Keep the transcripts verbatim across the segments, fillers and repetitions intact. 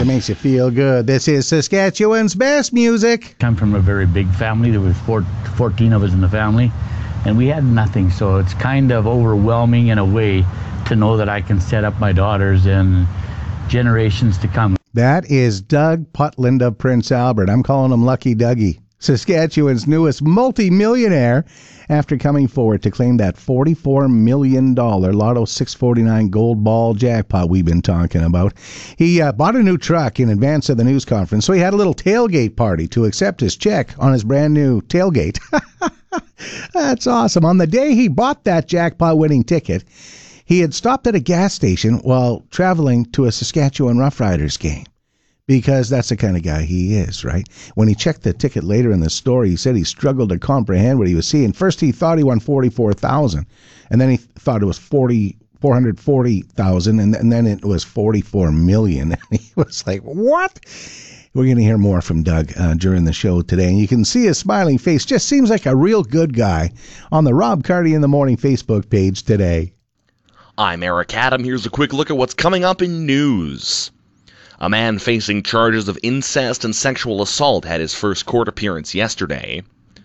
It makes you feel good. This is Saskatchewan's best music. I'm from a very big family. There was four, fourteen of us in the family, and we had nothing. So it's kind of overwhelming in a way to know that I can set up my daughters and generations to come. That is Doug Putland of Prince Albert. I'm calling him Lucky Dougie. Saskatchewan's newest multi-millionaire after coming forward to claim that forty-four million dollars Lotto six forty-nine gold ball jackpot we've been talking about. He uh, bought a new truck in advance of the news conference, so he had a little tailgate party to accept his check on his brand new tailgate. That's awesome. On the day he bought that jackpot winning ticket, he had stopped at a gas station while traveling to a Saskatchewan Roughriders game. Because that's the kind of guy he is, right? When he checked the ticket later in the story, he said he struggled to comprehend what he was seeing. First, he thought he won forty-four thousand dollars, and then he thought it was forty, four hundred forty thousand dollars, and, and then it was forty-four million dollars. And he was like, what? We're going to hear more from Doug uh, during the show today, and you can see his smiling face. Just seems like a real good guy on the Rob Carty in the Morning Facebook page today. I'm Eric Adam. Here's a quick look at what's coming up in news. A man facing charges of incest and sexual assault had his first court appearance yesterday.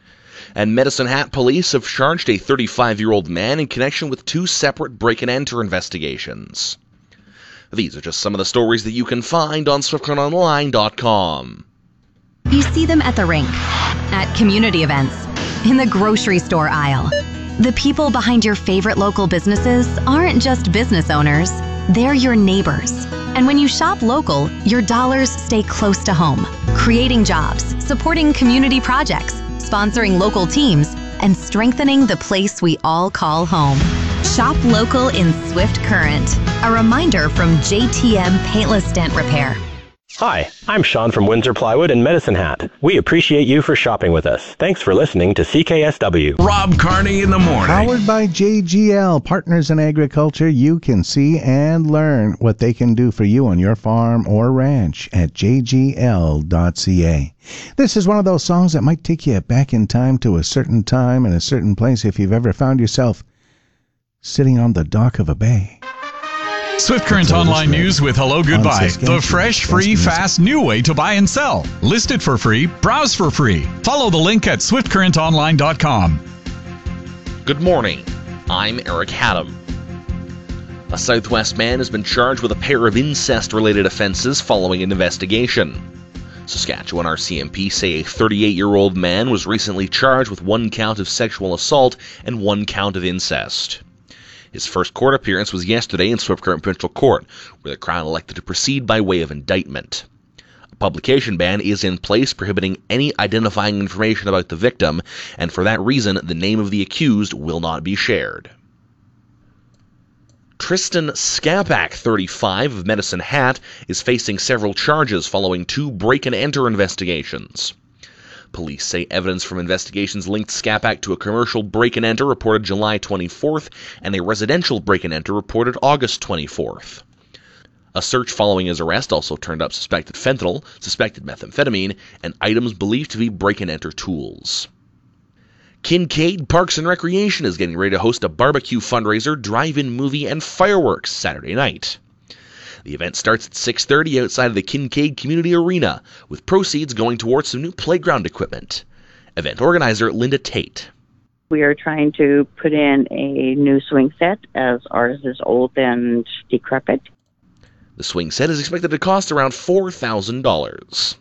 And Medicine Hat police have charged a thirty-five-year-old man in connection with two separate break-and-enter investigations. These are just some of the stories that you can find on swift current online dot com. You see them at the rink, at community events, in the grocery store aisle. The people behind your favorite local businesses aren't just business owners, they're your neighbors. And when you shop local, your dollars stay close to home, creating jobs, supporting community projects, sponsoring local teams, and strengthening the place we all call home. Shop local in Swift Current. A reminder from J T M Paintless Dent Repair. Hi, I'm Sean from Windsor Plywood and Medicine Hat. We appreciate you for shopping with us. Thanks for listening to C K S W. Rob Carney in the morning. Powered by J G L, Partners in Agriculture. You can see and learn what they can do for you on your farm or ranch at j g l dot c a. This is one of those songs that might take you back in time to a certain time and a certain place if you've ever found yourself sitting on the dock of a bay. Swift Current Online News with Hello Goodbye. The fresh, free, fast, new way to buy and sell. List it for free. Browse for free. Follow the link at swift current online dot com. Good morning. I'm Eric Haddam. A Southwest man has been charged with a pair of incest-related offenses following an investigation. Saskatchewan R C M P say a thirty-eight-year-old man was recently charged with one count of sexual assault and one count of incest. His first court appearance was yesterday in Swift Current Provincial Court, where the Crown elected to proceed by way of indictment. A publication ban is in place prohibiting any identifying information about the victim, and for that reason, the name of the accused will not be shared. Tristan Skapak, thirty-five, of Medicine Hat, is facing several charges following two break-and-enter investigations. Police say evidence from investigations linked Skapak to a commercial break-and-enter reported July twenty-fourth and a residential break-and-enter reported August twenty-fourth. A search following his arrest also turned up suspected fentanyl, suspected methamphetamine, and items believed to be break-and-enter tools. Kincaid Parks and Recreation is getting ready to host a barbecue fundraiser, drive-in movie, and fireworks Saturday night. The event starts at six thirty outside of the Kincaid Community Arena, with proceeds going towards some new playground equipment. Event organizer Linda Tate. We are trying to put in a new swing set, as ours is old and decrepit. The swing set is expected to cost around four thousand dollars.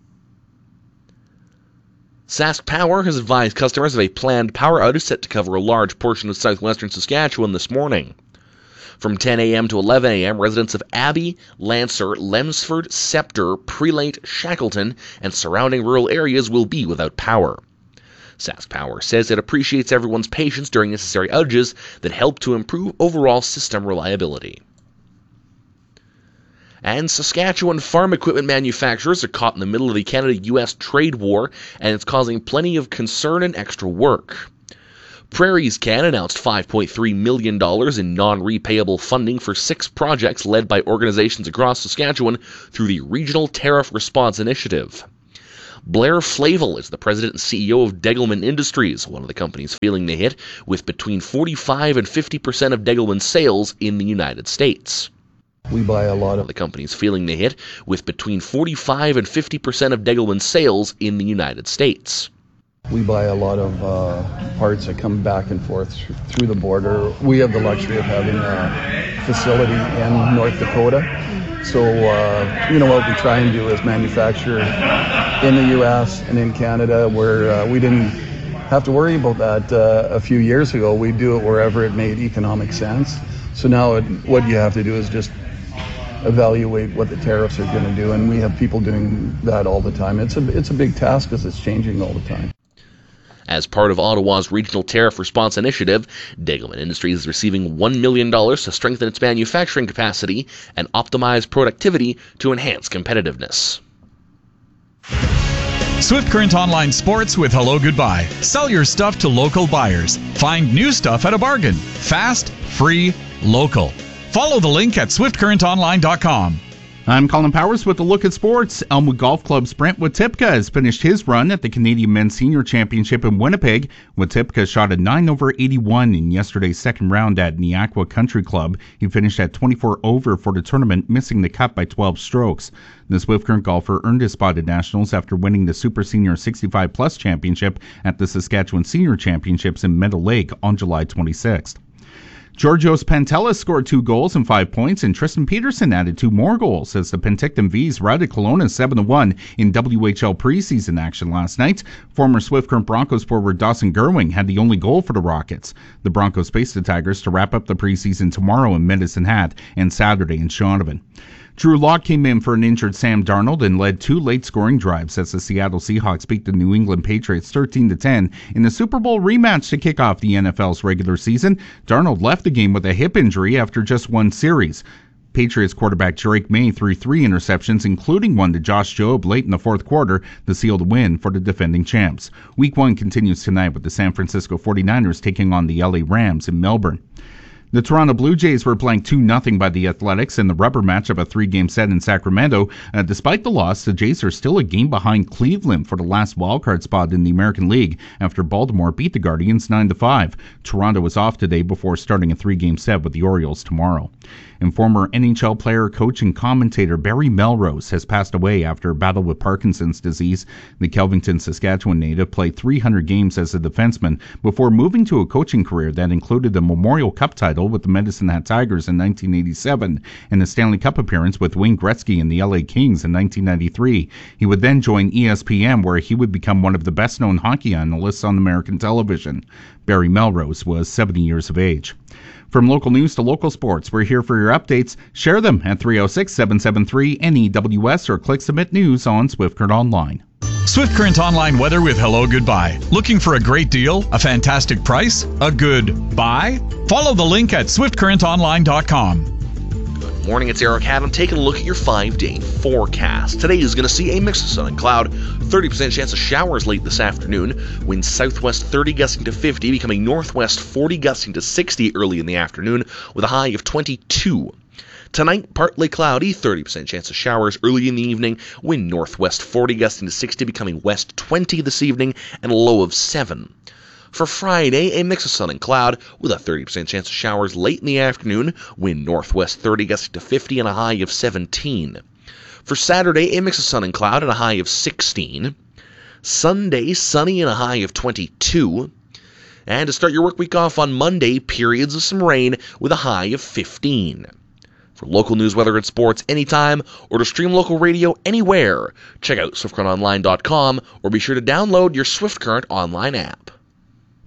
Sask Power has advised customers of a planned power outage set to cover a large portion of southwestern Saskatchewan this morning. From ten a.m. to eleven a.m., residents of Abbey, Lancer, Lemsford, Scepter, Prelate, Shackleton, and surrounding rural areas will be without power. Sask Power says it appreciates everyone's patience during necessary outages that help to improve overall system reliability. And Saskatchewan farm equipment manufacturers are caught in the middle of the Canada U S trade war, and it's causing plenty of concern and extra work. Prairies Can announced five point three million dollars in non-repayable funding for six projects led by organizations across Saskatchewan through the Regional Tariff Response Initiative. Blair Flavel is the president and C E O of Degelman Industries, one of the companies feeling the hit, with between forty-five and fifty percent of Degelman's sales in the United States. We buy a lot of... The company's feeling the hit, with between forty-five and fifty percent of Degelman's sales in the United States. We buy a lot of uh, parts that come back and forth through the border. We have the luxury of having a facility in North Dakota. So, uh, you know, what we try and do is manufacture in the U S and in Canada, where uh, we didn't have to worry about that uh, a few years ago. We do it wherever it made economic sense. So now it, what you have to do is just evaluate what the tariffs are going to do, and we have people doing that all the time. It's a, it's a big task because it's changing all the time. As part of Ottawa's Regional Tariff Response Initiative, Degelman Industries is receiving one million dollars to strengthen its manufacturing capacity and optimize productivity to enhance competitiveness. Swift Current Online Sports with Hello Goodbye. Sell your stuff to local buyers. Find new stuff at a bargain. Fast, free, local. Follow the link at swift current online dot com. I'm Colin Powers with a look at sports. Elmwood Golf Club's Brent Watipka has finished his run at the Canadian Men's Senior Championship in Winnipeg. Watipka shot a nine over eighty-one in yesterday's second round at Neaqua Country Club. He finished at twenty-four over for the tournament, missing the cut by twelve strokes. The Swift Current golfer earned his spot at Nationals after winning the Super Senior sixty-five plus Championship at the Saskatchewan Senior Championships in Meadow Lake on July twenty-sixth. Georgios Pantelis scored two goals and five points, and Tristan Peterson added two more goals as the Penticton Vees routed Kelowna seven to one in W H L preseason action last night. Former Swift Current Broncos forward Dawson Gerwing had the only goal for the Rockets. The Broncos face the Tigers to wrap up the preseason tomorrow in Medicine Hat and Saturday in Shaunavon. Drew Lock came in for an injured Sam Darnold and led two late scoring drives as the Seattle Seahawks beat the New England Patriots thirteen to ten in the Super Bowl rematch to kick off the N F L's regular season. Darnold left the game with a hip injury after just one series. Patriots quarterback Drake May threw three interceptions, including one to Josh Jobe late in the fourth quarter, to seal the win for the defending champs. Week one continues tonight with the San Francisco forty-niners taking on the L A Rams in Melbourne. The Toronto Blue Jays were playing two nothing by the Athletics in the rubber match of a three-game set in Sacramento. Uh, despite the loss, the Jays are still a game behind Cleveland for the last wildcard spot in the American League after Baltimore beat the Guardians nine to five. Toronto was off today before starting a three-game set with the Orioles tomorrow. And former N H L player, coach, and commentator Barry Melrose has passed away after a battle with Parkinson's disease. The Kelvington, Saskatchewan native played three hundred games as a defenseman before moving to a coaching career that included a Memorial Cup title with the Medicine Hat Tigers in nineteen eighty-seven and a Stanley Cup appearance with Wayne Gretzky and the L A Kings in nineteen ninety-three. He would then join E S P N, where he would become one of the best-known hockey analysts on American television. Barry Melrose was seventy years of age. From local news to local sports, we're here for your updates. Share them at three oh six, seven seven three, N E W S or click Submit News on Swift Current Online. Swift Current Online weather with Hello Goodbye. Looking for a great deal, a fantastic price, a good buy? Follow the link at swift current online dot com. Good morning, it's Eric Haddam taking a look at your five-day forecast. Today is going to see a mix of sun and cloud, thirty percent chance of showers late this afternoon, winds southwest thirty gusting to fifty, becoming northwest forty gusting to sixty early in the afternoon with a high of twenty-two. Tonight, partly cloudy, thirty percent chance of showers early in the evening, wind northwest forty gusting to sixty, becoming west twenty this evening, and a low of seven. For Friday, a mix of sun and cloud with a thirty percent chance of showers late in the afternoon, wind northwest thirty gusting to fifty, and a high of seventeen. For Saturday, a mix of sun and cloud and a high of sixteen. Sunday, sunny and a high of twenty-two. And to start your work week off on Monday, periods of some rain with a high of fifteen. For local news, weather, and sports anytime, or to stream local radio anywhere, check out swift current online dot com or be sure to download your Swift Current online app.